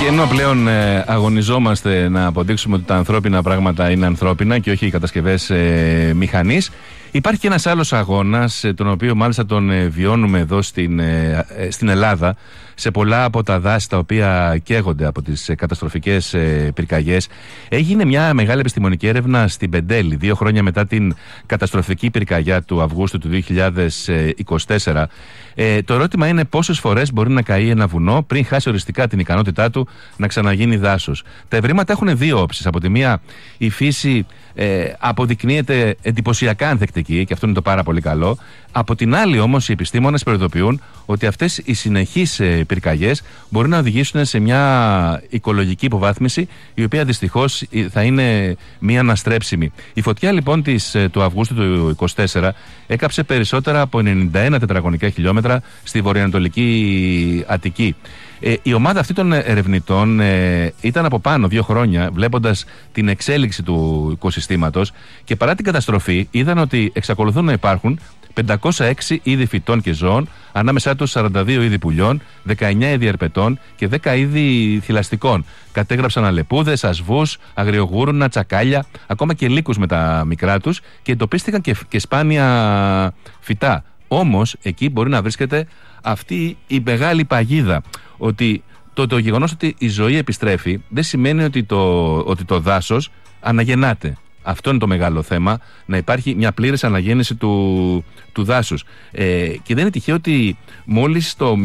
Και ενώ πλέον αγωνιζόμαστε να αποδείξουμε ότι τα ανθρώπινα πράγματα είναι ανθρώπινα και όχι οι κατασκευές μηχανής, υπάρχει και ένας άλλος αγώνας, τον οποίο μάλιστα τον βιώνουμε εδώ στην Ελλάδα, σε πολλά από τα δάση τα οποία καίγονται από τις καταστροφικές πυρκαγιές. Έγινε μια μεγάλη επιστημονική έρευνα στην Πεντέλη 2 χρόνια μετά την καταστροφική πυρκαγιά του Αυγούστου του 2024. Το ερώτημα είναι πόσες φορές μπορεί να καεί ένα βουνό πριν χάσει οριστικά την ικανότητά του να ξαναγίνει δάσος. Τα ευρήματα έχουν δύο όψεις. Από τη μία, η φύση αποδεικνύεται εντυπωσιακά ανθεκτική, και αυτό είναι το πάρα πολύ καλό. Από την άλλη, όμως, οι επιστήμονες προειδοποιούν ότι αυτές οι συνεχείς πυρκαγιές μπορεί να οδηγήσουν σε μια οικολογική υποβάθμιση, η οποία δυστυχώς θα είναι μια αναστρέψιμη. Η φωτιά λοιπόν του Αυγούστου του 2024 έκαψε περισσότερα από 91 τετραγωνικά χιλιόμετρα στη βορειοανατολική Αττική. Η ομάδα αυτή των ερευνητών ήταν από πάνω 2 χρόνια, βλέποντας την εξέλιξη του οικοσυστήματος, και παρά την καταστροφή είδαν ότι εξακολουθούν να υπάρχουν 506 είδη φυτών και ζώων, ανάμεσά τους 42 είδη πουλιών, 19 είδη ερπετών και 10 είδη θηλαστικών. Κατέγραψαν αλεπούδες, ασβούς, αγριογούρουνα, τσακάλια, ακόμα και λύκους με τα μικρά τους, και εντοπίστηκαν και σπάνια φυτά. Όμως εκεί μπορεί να βρίσκεται αυτή η μεγάλη παγίδα, ότι το γεγονός ότι η ζωή επιστρέφει δεν σημαίνει ότι το δάσος αναγεννάται. Αυτό είναι το μεγάλο θέμα, να υπάρχει μια πλήρης αναγέννηση του δάσους. Και δεν είναι τυχαίο ότι μόλις το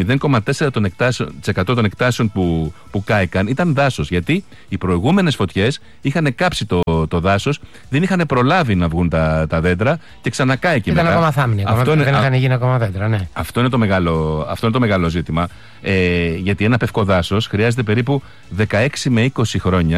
0,4% των εκτάσεων που κάηκαν ήταν δάσος. Γιατί οι προηγούμενες φωτιές είχαν κάψει το δάσος, δεν είχαν προλάβει να βγουν τα δέντρα και ξανακάει μετά. Ήταν ακόμα θάμνη, δεν είχαν γίνει ακόμα δέντρα. Ναι. Αυτό είναι το μεγάλο ζήτημα. Γιατί ένα πευκό δάσος χρειάζεται περίπου 16 με 20 χρόνια